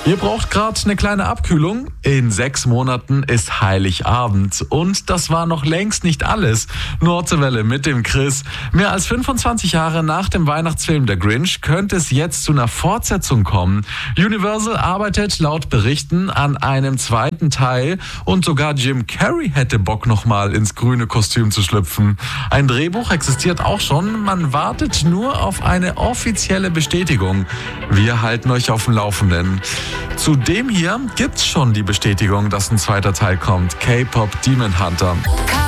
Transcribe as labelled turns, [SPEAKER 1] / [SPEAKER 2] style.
[SPEAKER 1] Ihr braucht gerade eine kleine Abkühlung? In 6 Monaten ist Heiligabend. Und das war noch längst nicht alles. Nordseewelle mit dem Chris. Mehr als 25 Jahre nach dem Weihnachtsfilm Der Grinch könnte es jetzt zu einer Fortsetzung kommen. Universal arbeitet laut Berichten an einem zweiten Teil und sogar Jim Carrey hätte Bock, nochmal ins grüne Kostüm zu schlüpfen. Ein Drehbuch existiert auch schon. Man wartet nur auf eine offizielle Bestätigung. Wir halten euch auf dem Laufenden. Zu dem hier gibt's schon die Bestätigung, dass ein zweiter Teil kommt. K-Pop Demon Hunter.